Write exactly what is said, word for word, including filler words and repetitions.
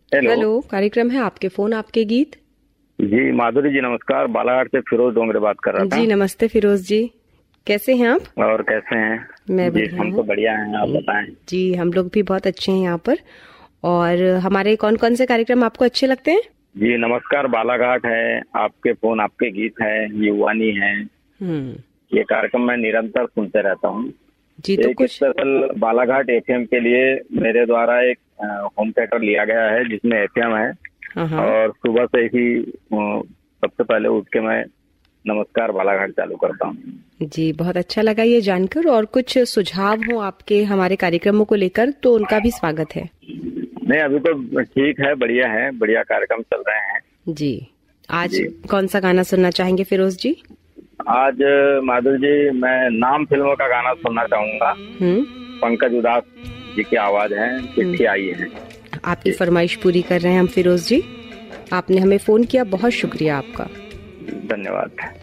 Hello. Hello, कार्यक्रम है आपके फोन आपके गीत। जी माधुरी जी नमस्कार, बालाघाट से फिरोज डोंगरे बात कर रहा था। जी नमस्ते फिरोज जी, कैसे हैं आप? और कैसे हैं? मैं जी बढ़िया हम हूँ। तो बढ़िया हैं, आप बताएं। जी हम लोग भी बहुत अच्छे हैं यहाँ पर। और हमारे कौन कौन से कार्यक्रम आपको अच्छे लगते हैं? जी नमस्कार बालाघाट है, आपके फोन आपके गीत है, युवानी है। हम्म। ये कार्यक्रम मैं निरंतर सुनते रहता हूँ। जी तो एक कुछ। स्पेशल बालाघाट एफएम के लिए मेरे द्वारा एक अ, होम थिएटर लिया गया है जिसमें एफएम है। हाँ हाँ। और सुबह से ही अ, सबसे पहले उठ के मैं नमस्कार बालाघाट चालू करता हूँ। जी बहुत अच्छा लगा ये जानकर। और कुछ सुझाव हो आपके हमारे कार्यक्रमों को लेकर तो उनका भी स्वागत है। नहीं अभी तो ठीक है, बढ़िया है, बढ़िया कार्यक्रम चल रहे हैं। जी आज जी। कौन सा गाना सुनना चाहेंगे फिरोज जी? आज माधुरी जी मैं नाम फिल्मों का गाना सुनना चाहूंगा। हम्म। पंकज उदास जी की आवाज है, चिट्ठी आई है। आपकी फरमाइश पूरी कर रहे हैं हम फिरोज जी। आपने हमें फोन किया, बहुत शुक्रिया आपका। धन्यवाद।